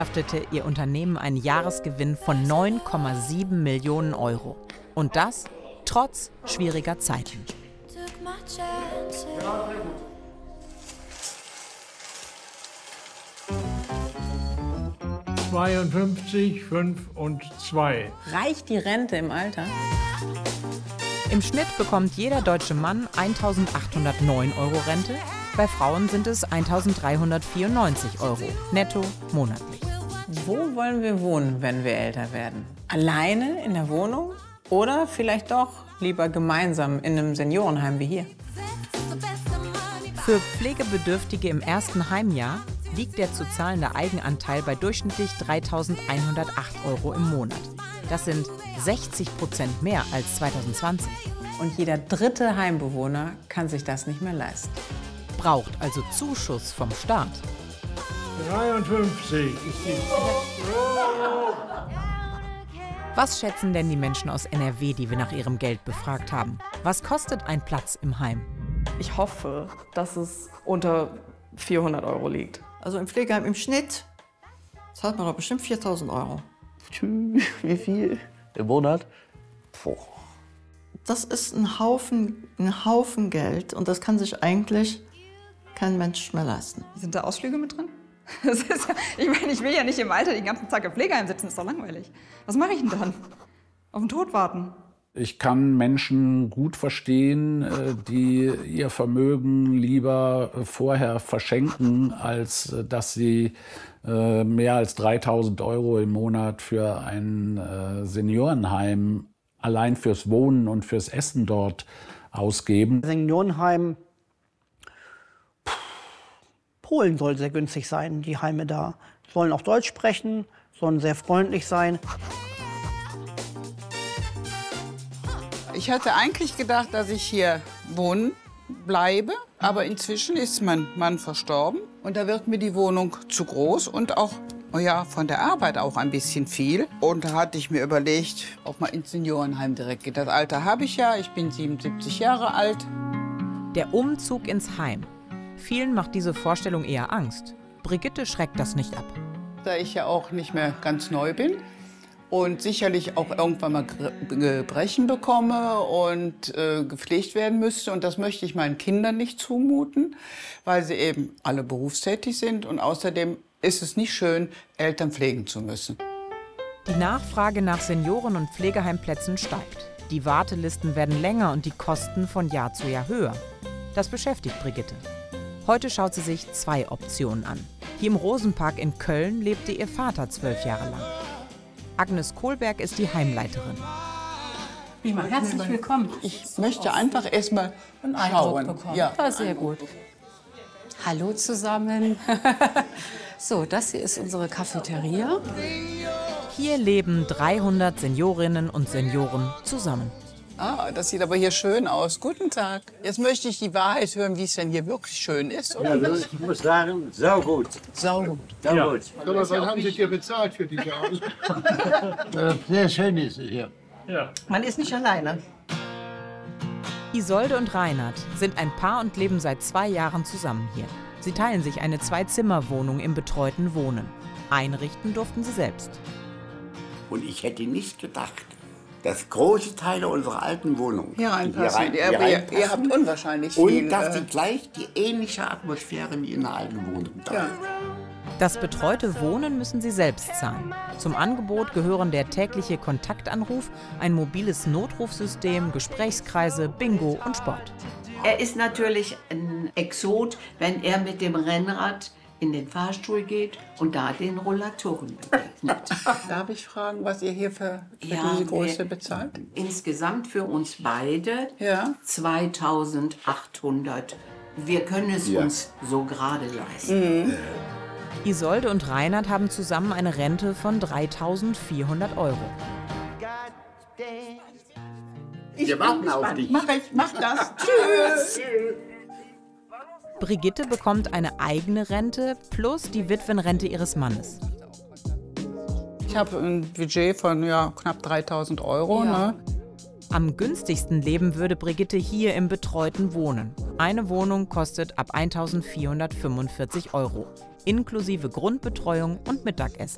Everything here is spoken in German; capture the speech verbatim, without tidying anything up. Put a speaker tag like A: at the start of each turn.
A: erwirtschaftete ihr Unternehmen einen Jahresgewinn von neun Komma sieben Millionen Euro. Und das trotz schwieriger Zeiten.
B: zweiundfünfzig, fünf und zwei.
A: Reicht die Rente im Alter? Im Schnitt bekommt jeder deutsche Mann eintausendachthundertneun Euro Rente. Bei Frauen sind es eintausenddreihundertvierundneunzig Euro netto monatlich. Wo wollen wir wohnen, wenn wir älter werden? Alleine in der Wohnung oder vielleicht doch lieber gemeinsam in einem Seniorenheim wie hier? Für Pflegebedürftige im ersten Heimjahr liegt der zu zahlende Eigenanteil bei durchschnittlich dreitausendeinhundertacht Euro im Monat. Das sind sechzig Prozent mehr als zweitausendzwanzig. Und jeder dritte Heimbewohner kann sich das nicht mehr leisten. Braucht also Zuschuss vom Staat.
B: dreiundfünfzig ist die.
A: Was schätzen denn die Menschen aus N R W, die wir nach ihrem Geld befragt haben? Was kostet ein Platz im Heim?
C: Ich hoffe, dass es unter vierhundert Euro liegt.
D: Also im Pflegeheim im Schnitt zahlt man doch bestimmt viertausend Euro.
E: Wie viel? Im Monat? Puh.
D: Das ist ein Haufen, ein Haufen Geld und das kann sich eigentlich kein Mensch mehr leisten.
F: Sind da Ausflüge mit drin? Das ist ja, ich meine, ich will ja nicht im Alter den ganzen Tag im Pflegeheim sitzen, das ist doch langweilig. Was mache ich denn dann? Auf den Tod warten?
G: Ich kann Menschen gut verstehen, die ihr Vermögen lieber vorher verschenken, als dass sie mehr als dreitausend Euro im Monat für ein Seniorenheim allein fürs Wohnen und fürs Essen dort ausgeben.
H: Seniorenheim, Polen soll sehr günstig sein, die Heime da. Sollen auch Deutsch sprechen, sollen sehr freundlich sein.
I: Ich hatte eigentlich gedacht, dass ich hier wohnen bleibe, aber inzwischen ist mein Mann verstorben und da wird mir die Wohnung zu groß und auch oh ja, von der Arbeit auch ein bisschen viel. Und da hatte ich mir überlegt, ob man ins Seniorenheim direkt geht. Das Alter habe ich ja, ich bin siebenundsiebzig Jahre alt.
A: Der Umzug ins Heim. Vielen macht diese Vorstellung eher Angst. Brigitte schreckt das nicht ab.
I: Da ich ja auch nicht mehr ganz neu bin und sicherlich auch irgendwann mal Gebrechen bekomme und äh, gepflegt werden müsste. Und das möchte ich meinen Kindern nicht zumuten, weil sie eben alle berufstätig sind. Und außerdem ist es nicht schön, Eltern pflegen zu müssen.
A: Die Nachfrage nach Senioren- und Pflegeheimplätzen steigt. Die Wartelisten werden länger und die Kosten von Jahr zu Jahr höher. Das beschäftigt Brigitte. Heute schaut sie sich zwei Optionen an. Hier im Rosenpark in Köln lebte ihr Vater zwölf Jahre lang. Agnes Kohlberg ist die Heimleiterin.
J: Prima, herzlich willkommen.
I: Ich möchte einfach erst mal schauen.
J: Bekommen. Ja. Das ist sehr gut. Hallo zusammen. So, das hier ist unsere Cafeteria.
A: Hier leben dreihundert Seniorinnen und Senioren zusammen.
I: Ah, das sieht aber hier schön aus. Guten Tag. Jetzt möchte ich die Wahrheit hören, wie es denn hier wirklich schön ist. Oder?
E: Ja, ich muss sagen, saugut.
I: Saugut.
E: Saugut.
B: Ja. Was haben Sie dir bezahlt für diese Arbeit?
E: Sehr schön ist es hier.
B: Ja.
D: Man ist nicht alleine.
A: Isolde und Reinhard sind ein Paar und leben seit zwei Jahren zusammen hier. Sie teilen sich eine Zwei-Zimmer-Wohnung im betreuten Wohnen. Einrichten durften sie selbst.
K: Und ich hätte nicht gedacht, dass große Teile unserer alten Wohnung
I: hier reinpassen.
K: Rein,
I: ihr, ihr, ihr habt unwahrscheinlich
K: und
I: viel.
K: Und dass
I: äh,
K: sie gleich die ähnliche Atmosphäre wie in der alten Wohnung da
I: ja.
A: Das betreute Wohnen müssen sie selbst zahlen. Zum Angebot gehören der tägliche Kontaktanruf, ein mobiles Notrufsystem, Gesprächskreise, Bingo und Sport.
L: Er ist natürlich ein Exot, wenn er mit dem Rennrad in den Fahrstuhl geht und da den Rollatoren begegnet.
I: Darf ich fragen, was ihr hier für, für
L: ja,
I: diese Größe bezahlt?
L: Insgesamt für uns beide
I: ja.
L: zweitausendachthundert. Wir können es ja. uns so gerade leisten.
I: Mhm.
A: Isolde und Reinhard haben zusammen eine Rente von dreitausendvierhundert Euro.
K: Wir warten auf dich.
I: Mach ich, mach das. Tschüss.
A: Brigitte bekommt eine eigene Rente plus die Witwenrente ihres Mannes.
I: Ich habe ein Budget von ja, knapp dreitausend Euro.
A: Ja.
I: Ne?
A: Am günstigsten leben würde Brigitte hier im betreuten Wohnen. Eine Wohnung kostet ab eintausendvierhundertfünfundvierzig Euro, inklusive Grundbetreuung und Mittagessen.